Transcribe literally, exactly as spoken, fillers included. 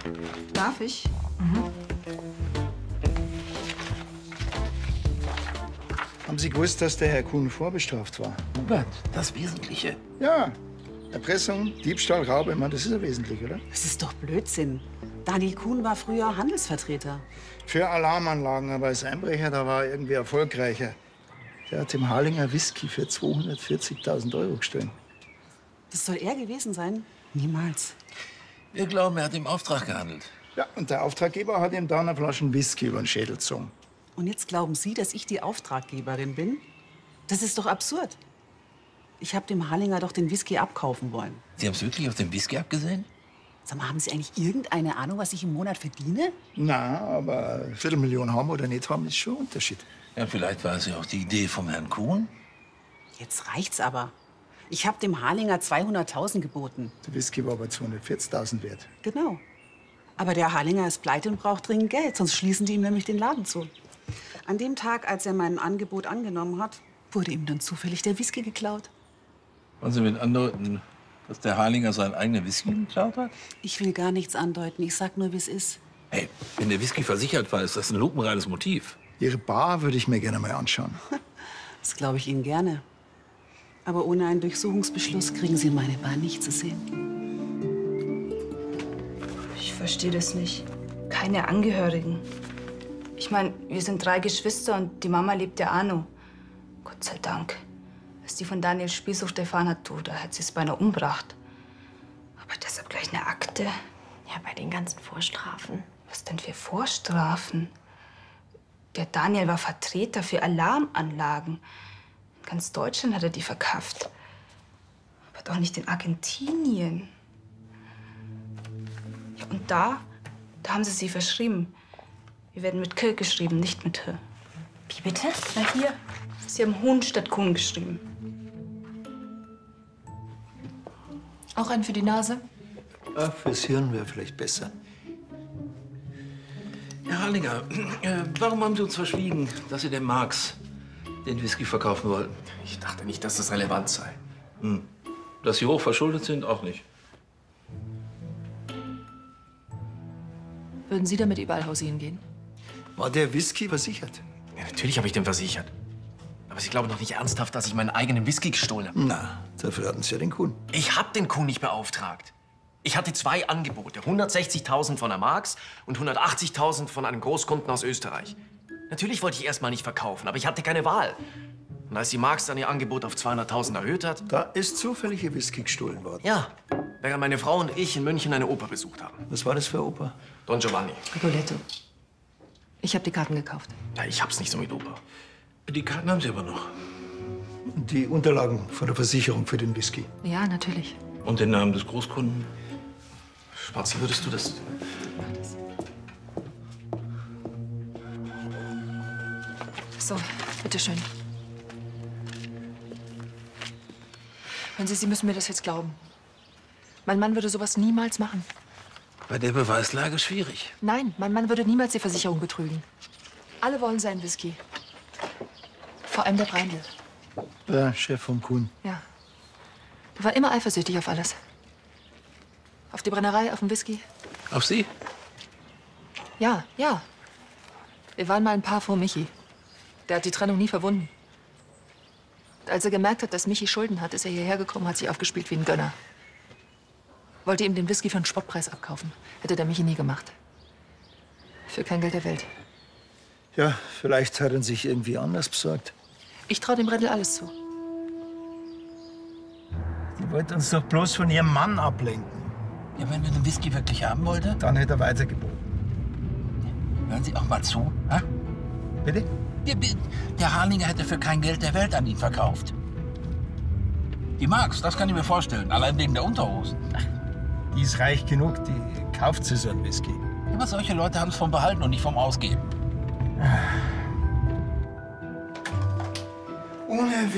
Darf ich? Mhm. Haben Sie gewusst, dass der Herr Kuhn vorbestraft war? Hubert, das Wesentliche. Ja. Erpressung, Diebstahl, Raub, ich meine, das ist ja wesentlich, oder? Das ist doch Blödsinn. Daniel Kuhn war früher Handelsvertreter. Für Alarmanlagen, aber als Einbrecher, da war er irgendwie erfolgreicher. Der hat dem Harlinger Whisky für zweihundertvierzigtausend Euro gestohlen. Das soll er gewesen sein? Niemals. Wir glauben, er hat im Auftrag gehandelt. Ja, und der Auftraggeber hat ihm dann eine Flasche Whisky über den Schädel gezogen. Und jetzt glauben Sie, dass ich die Auftraggeberin bin? Das ist doch absurd. Ich habe dem Harlinger doch den Whisky abkaufen wollen. Sie haben es wirklich auf den Whisky abgesehen? Sag mal, haben Sie eigentlich irgendeine Ahnung, was ich im Monat verdiene? Na, aber eine Viertelmillion haben oder nicht haben, ist schon ein Unterschied. Ja, vielleicht war es ja auch die Idee vom Herrn Kuhn. Jetzt reicht's aber. Ich habe dem Harlinger zweihunderttausend geboten. Der Whisky war aber zweihundertvierzigtausend wert. Genau. Aber der Harlinger ist pleite und braucht dringend Geld, sonst schließen die ihm nämlich den Laden zu. An dem Tag, als er mein Angebot angenommen hat, wurde ihm dann zufällig der Whisky geklaut. Wollen Sie mit andeuten, dass der Harlinger seinen eigenen Whisky geklaut hat? Ich will gar nichts andeuten. Ich sag nur, wie es ist. Hey, wenn der Whisky versichert war, ist das ein lupenreines Motiv. Ihre Bar würde ich mir gerne mal anschauen. Das glaube ich Ihnen gerne. Aber ohne einen Durchsuchungsbeschluss kriegen Sie meine Bar nicht zu sehen. Ich verstehe das nicht. Keine Angehörigen. Ich meine, wir sind drei Geschwister und die Mama lebt ja auch noch. Gott sei Dank. Als die von Daniels Spielsucht erfahren hat, du, da hat sie es beinahe umgebracht. Aber deshalb gleich eine Akte. Ja, bei den ganzen Vorstrafen. Was denn für Vorstrafen? Der Daniel war Vertreter für Alarmanlagen. In ganz Deutschland hat er die verkauft. Aber doch nicht in Argentinien. Ja, und da, da haben sie sie verschrieben. Wir werden mit K geschrieben, nicht mit H. Wie bitte? Na hier, sie haben Huhn statt Kuhn geschrieben. Auch einen für die Nase? Ja, fürs Hirn wäre vielleicht besser. Herr Harlinger, äh, warum haben Sie uns verschwiegen, dass Sie dem Marx den Whisky verkaufen wollten? Ich dachte nicht, dass das relevant sei. Hm. Dass Sie hoch verschuldet sind, auch nicht. Würden Sie damit überall hausieren gehen? War der Whisky versichert? Ja, natürlich habe ich den versichert. Aber Sie glauben doch nicht ernsthaft, dass ich meinen eigenen Whisky gestohlen habe. Na, dafür hatten Sie ja den Kuhn. Ich habe den Kuhn nicht beauftragt. Ich hatte zwei Angebote. hundertsechzigtausend von der Marx und hundertachtzigtausend von einem Großkunden aus Österreich. Natürlich wollte ich erst mal nicht verkaufen, aber ich hatte keine Wahl. Und als die Marx dann ihr Angebot auf zweihunderttausend erhöht hat... Da ist zufällig Ihr Whisky gestohlen worden. Ja, während meine Frau und ich in München eine Oper besucht haben. Was war das für Oper? Don Giovanni. Rigoletto. Ich habe die Karten gekauft. Ja, ich hab's nicht so mit Oper. Die Karten haben Sie aber noch. Und die Unterlagen von der Versicherung für den Whisky. Ja, natürlich. Und den Namen des Großkunden? Spazi, würdest du das... So, bitteschön. Hören Sie, Sie müssen mir das jetzt glauben. Mein Mann würde sowas niemals machen. Bei der Beweislage schwierig. Nein, mein Mann würde niemals die Versicherung betrügen. Alle wollen seinen Whisky. Vor allem der Breindl. Der Chef vom Kuhn. Ja. Der war immer eifersüchtig auf alles. Auf die Brennerei, auf den Whisky. Auf Sie? Ja, ja. Wir waren mal ein Paar vor Michi. Der hat die Trennung nie verwunden. Und als er gemerkt hat, dass Michi Schulden hat, ist er hierher gekommen, hat sich aufgespielt wie ein Gönner. Wollte ihm den Whisky für einen Spottpreis abkaufen. Hätte der Michi nie gemacht. Für kein Geld der Welt. Ja, vielleicht hat er sich irgendwie anders besorgt. Ich traue dem Brettel alles zu. Die wollte uns doch bloß von ihrem Mann ablenken. Ja, wenn er den Whisky wirklich haben wollte, Dann hätte er weitergeboten. hören Sie auch mal zu. Ha? Bitte? Der, der Harlinger hätte für kein Geld der Welt an ihn verkauft. Die Marx, das kann ich mir vorstellen, allein wegen der Unterhosen. Die ist reich genug, die kauft sich so einen Whisky. Aber solche Leute haben es vom Behalten und nicht vom Ausgeben. Ohne